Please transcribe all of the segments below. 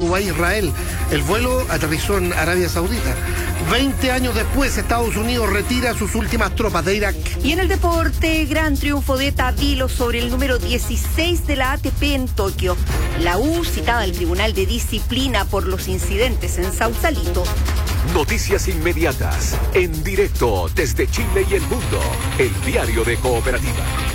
Dubái, Israel. El vuelo aterrizó en Arabia Saudita. 20 años después, Estados Unidos retira sus últimas tropas de Irak. Y en el deporte, gran triunfo de Tabilo sobre el número 16 de la ATP en Tokio. La U citada al Tribunal de Disciplina por los incidentes en Sausalito. Noticias inmediatas, en directo desde Chile y el mundo. El diario de Cooperativa.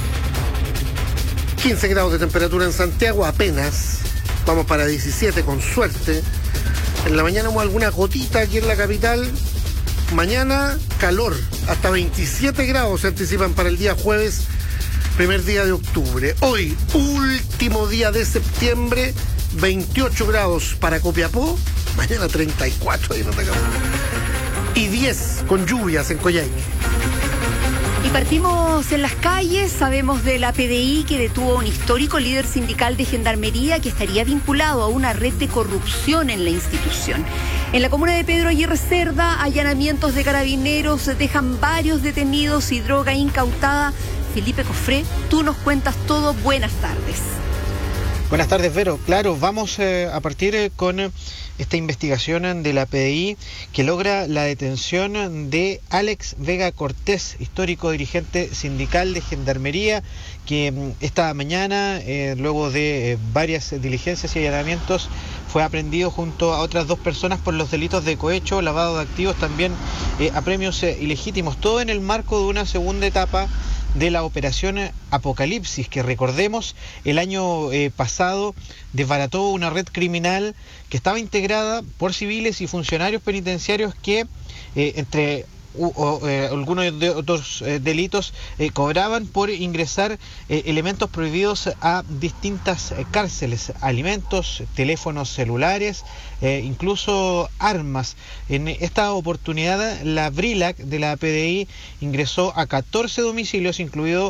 15 grados de temperatura en Santiago apenas. Vamos para 17 con suerte. En la mañana hubo alguna gotita aquí en la capital. Mañana calor. Hasta 27 grados se anticipan para el día jueves, primer día de octubre. Hoy, último día de septiembre, 28 grados para Copiapó. Mañana 34 y 10 con lluvias en Coyhaique. Y partimos en las calles. Sabemos de la PDI que detuvo a un histórico líder sindical de gendarmería que estaría vinculado a una red de corrupción en la institución. En la comuna de Pedro Aguirre Cerda, allanamientos de carabineros dejan varios detenidos y droga incautada. Felipe Cofré, tú nos cuentas todo. Buenas tardes. Buenas tardes, Vero. Claro, vamos a partir con esta investigación de la PDI que logra la detención de Alex Vega Cortés, histórico dirigente sindical de gendarmería, que esta mañana, luego de varias diligencias y allanamientos, fue aprehendido junto a otras 2 personas por los delitos de cohecho, lavado de activos, también apremios ilegítimos, todo en el marco de una segunda etapa de la operación Apocalipsis, que recordemos el año pasado desbarató una red criminal que estaba integrada por civiles y funcionarios penitenciarios que entre algunos de otros delitos cobraban por ingresar elementos prohibidos a distintas cárceles, alimentos, teléfonos celulares, incluso armas. En esta oportunidad la BRILAC de la PDI ingresó a 14 domicilios, incluido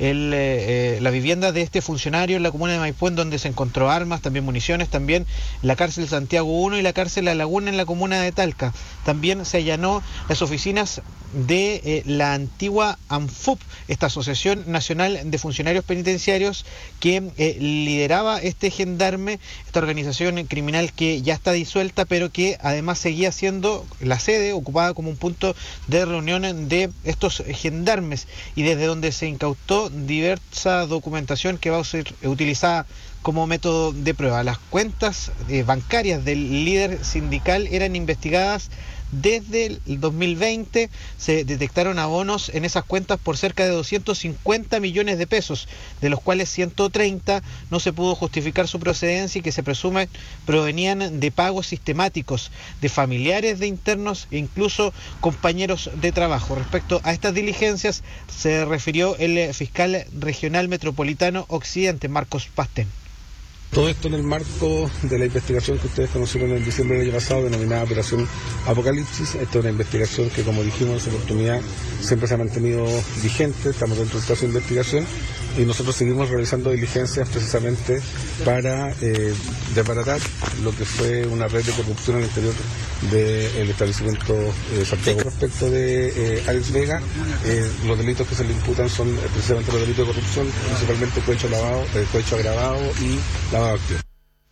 la vivienda de este funcionario en la comuna de Maipú, en donde se encontró armas, también municiones, también la cárcel Santiago 1 y la cárcel La Laguna en la comuna de Talca. También se allanó las oficinas de la antigua ANFUP, esta Asociación Nacional de Funcionarios Penitenciarios que lideraba este gendarme, esta organización criminal que ya está disuelta, pero que además seguía siendo la sede, ocupada como un punto de reunión de estos gendarmes, y desde donde se incautó diversa documentación que va a ser utilizada como método de prueba. Las cuentas bancarias del líder sindical eran investigadas desde el 2020, se detectaron abonos en esas cuentas por cerca de 250 millones de pesos, de los cuales 130 no se pudo justificar su procedencia y que se presume provenían de pagos sistemáticos de familiares de internos e incluso compañeros de trabajo. Respecto a estas diligencias se refirió el fiscal regional metropolitano Occidente, Marcos Pastén. Todo esto en el marco de la investigación que ustedes conocieron en diciembre del año pasado, denominada Operación Apocalipsis. Esta es una investigación que, como dijimos en esa oportunidad, siempre se ha mantenido vigente. Estamos dentro del plazo de investigación y nosotros seguimos realizando diligencias precisamente para desbaratar lo que fue una red de corrupción al interior del establecimiento Santiago. Respecto de Alex Vega, los delitos que se le imputan son precisamente los delitos de corrupción, principalmente cohecho agravado y lavado de activos.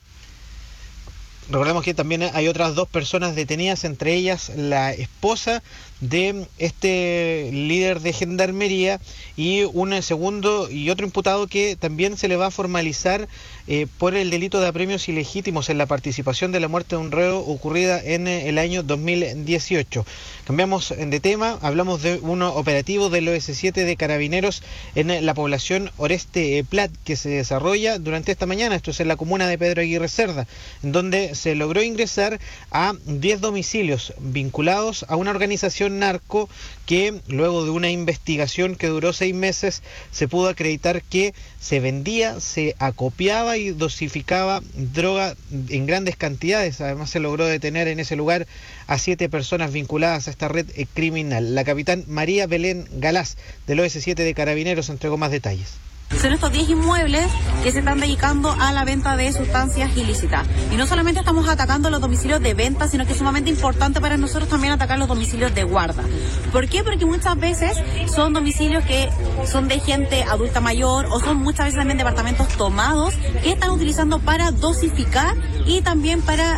Recordemos que también hay otras 2 personas detenidas, entre ellas la esposa de este líder de gendarmería y un segundo y otro imputado que también se le va a formalizar por el delito de apremios ilegítimos en la participación de la muerte de un reo ocurrida en el año 2018. Cambiamos de tema, hablamos de un operativo del OS7 de Carabineros en la población Oreste Plat que se desarrolla durante esta mañana. Esto es en la comuna de Pedro Aguirre Cerda, en donde se logró ingresar a 10 domicilios vinculados a una organización narco que luego de una investigación que duró 6 meses se pudo acreditar que se vendía, se acopiaba y dosificaba droga en grandes cantidades. Además se logró detener en ese lugar a 7 personas vinculadas a esta red criminal. La capitán María Belén Galás del OS7 de Carabineros entregó más detalles. Son estos 10 inmuebles que se están dedicando a la venta de sustancias ilícitas. Y no solamente estamos atacando los domicilios de venta, sino que es sumamente importante para nosotros también atacar los domicilios de guarda. ¿Por qué? Porque muchas veces son domicilios que son de gente adulta mayor o son muchas veces también departamentos tomados que están utilizando para dosificar y también para